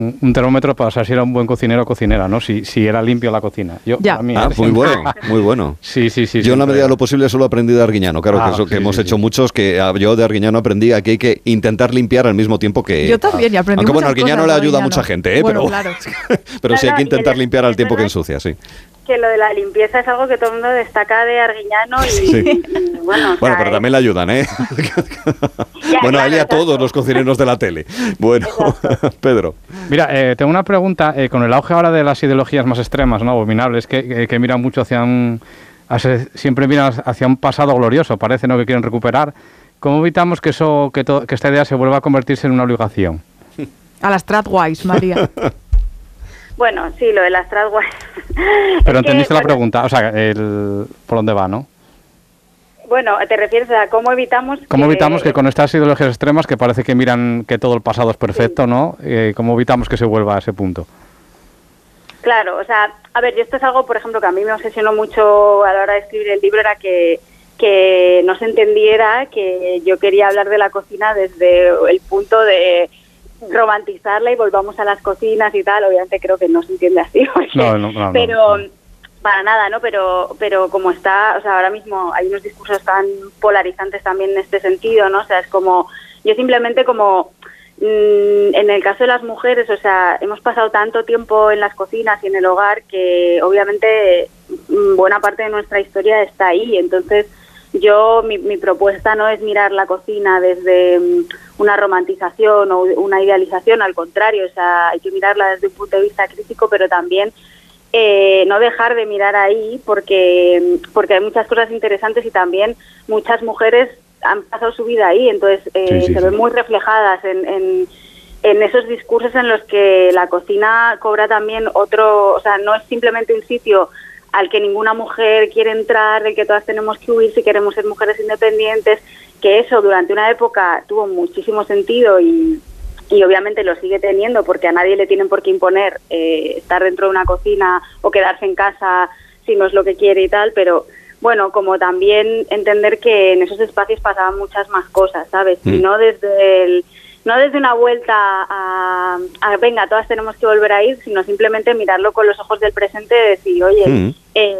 un termómetro para saber si era un buen cocinero o cocinera, ¿no? Si era limpio la cocina. Muy bueno, muy bueno. Sí. Yo en la medida de lo posible solo aprendí de Arguiñano. Claro, que eso que hemos hecho muchos, que yo de Arguiñano aprendí que hay que intentar limpiar al mismo tiempo que... Yo también, y aprendí aunque bueno, muchas Arguiñano cosas, le ayuda a mucha gente, bueno, pero, claro. pero sí hay que intentar limpiar al tiempo que ensucia, sí. Que lo de la limpieza es algo que todo el mundo destaca de Arguiñano y bueno, pero también le ayudan, ¿eh? Bueno, a él y a todos los cocineros de la tele. Bueno, Pedro. Mira, tengo una pregunta. Con el auge ahora de las ideologías más extremas, ¿no? Abominables, que miran mucho siempre miran hacia un pasado glorioso, parece, ¿no? Que quieren recuperar. ¿Cómo evitamos que esta idea se vuelva a convertirse en una obligación? A las Stratwise, María. Bueno, sí, lo de las Stratwise. Pero entendiste la pregunta, o sea, por dónde va, ¿no? Bueno, te refieres a cómo evitamos... ¿Cómo evitamos que con estas ideologías extremas que parece que miran que todo el pasado es perfecto, ¿no? ¿Cómo evitamos que se vuelva a ese punto? Claro, o sea, a ver, esto es algo, por ejemplo, que a mí me obsesionó mucho a la hora de escribir el libro, era que no se entendiera que yo quería hablar de la cocina desde el punto de romantizarla y volvamos a las cocinas y tal. Obviamente creo que no se entiende así, no. Pero para nada, ¿no? Pero como está, o sea, ahora mismo hay unos discursos tan polarizantes también en este sentido, ¿no? O sea, es como, yo simplemente como... En el caso de las mujeres, o sea, hemos pasado tanto tiempo en las cocinas y en el hogar que obviamente buena parte de nuestra historia está ahí. Entonces, mi propuesta no es mirar la cocina desde una romantización o una idealización, al contrario, o sea, hay que mirarla desde un punto de vista crítico, pero también no dejar de mirar ahí porque hay muchas cosas interesantes y también muchas mujeres han pasado su vida ahí, entonces se ven muy reflejadas en esos discursos en los que la cocina cobra también otro, o sea, no es simplemente un sitio al que ninguna mujer quiere entrar, del que todas tenemos que huir si queremos ser mujeres independientes, que eso durante una época tuvo muchísimo sentido y obviamente lo sigue teniendo porque a nadie le tienen por qué imponer estar dentro de una cocina o quedarse en casa si no es lo que quiere y tal, pero bueno, como también entender que en esos espacios pasaban muchas más cosas, ¿sabes? Y no desde una vuelta a venga, todas tenemos que volver a ir, sino simplemente mirarlo con los ojos del presente y decir, oye,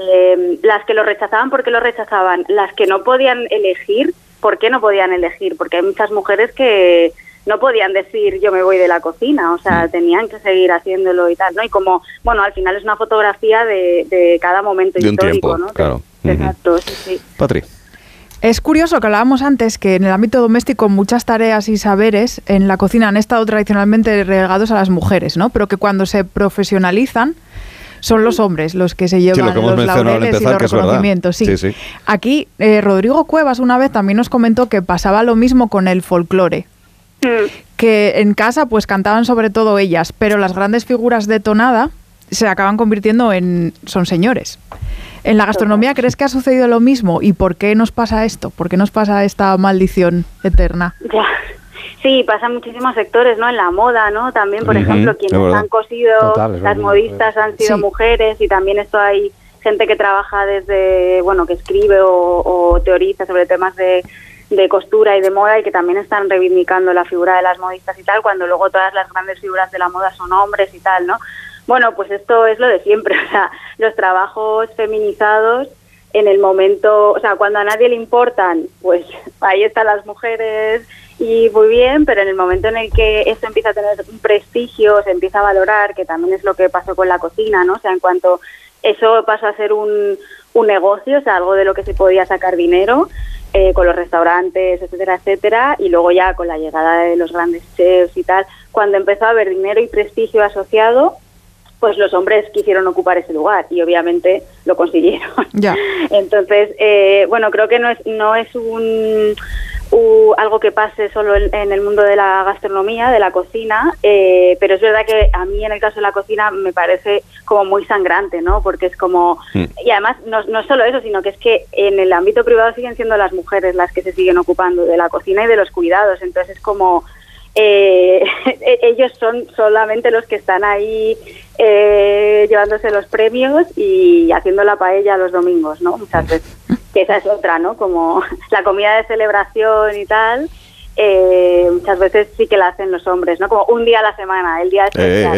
las que lo rechazaban, ¿por qué lo rechazaban? Las que no podían elegir, ¿por qué no podían elegir? Porque hay muchas mujeres que no podían decir yo me voy de la cocina, o sea, tenían que seguir haciéndolo y tal, ¿no? Y como, bueno, al final es una fotografía de cada momento de histórico, un tiempo, ¿no? Claro. Exacto, sí. Patri. Es curioso que hablábamos antes que en el ámbito doméstico muchas tareas y saberes en la cocina han estado tradicionalmente relegados a las mujeres, ¿no? Pero que cuando se profesionalizan son los hombres los que se llevan los laureles y los reconocimientos. Sí. Aquí Rodrigo Cuevas una vez también nos comentó que pasaba lo mismo con el folclore. Que en casa pues cantaban sobre todo ellas, pero las grandes figuras de tonada se acaban convirtiendo son señores. ¿En la gastronomía crees que ha sucedido lo mismo? ¿Y por qué nos pasa esto? ¿Por qué nos pasa esta maldición eterna? Ya. Sí, pasa en muchísimos sectores, ¿no? En la moda, ¿no? También, por ejemplo, quienes han cosido, las modistas han sido mujeres y también esto hay gente que trabaja desde, bueno, que escribe o teoriza sobre temas de costura y de moda y que también están reivindicando la figura de las modistas y tal, cuando luego todas las grandes figuras de la moda son hombres y tal, ¿no? Bueno, pues esto es lo de siempre, o sea, los trabajos feminizados en el momento, o sea, cuando a nadie le importan, pues ahí están las mujeres y muy bien, pero en el momento en el que esto empieza a tener un prestigio, se empieza a valorar, que también es lo que pasó con la cocina, ¿no? O sea, en cuanto eso pasó a ser un negocio, o sea, algo de lo que se podía sacar dinero, con los restaurantes, etcétera, etcétera, y luego ya con la llegada de los grandes chefs y tal, cuando empezó a haber dinero y prestigio asociado, pues los hombres quisieron ocupar ese lugar y obviamente lo consiguieron. Ya. Entonces, bueno, creo que no es algo que pase solo en el mundo de la gastronomía, de la cocina, pero es verdad que a mí en el caso de la cocina me parece como muy sangrante, ¿no? Porque es como... Y además no es solo eso, sino que es que en el ámbito privado siguen siendo las mujeres las que se siguen ocupando de la cocina y de los cuidados, entonces es como... ellos son solamente los que están ahí llevándose los premios y haciendo la paella los domingos, ¿no? Muchas veces, que esa es otra, ¿no? Como la comida de celebración y tal, muchas veces sí que la hacen los hombres, ¿no? Como un día a la semana, el día especial.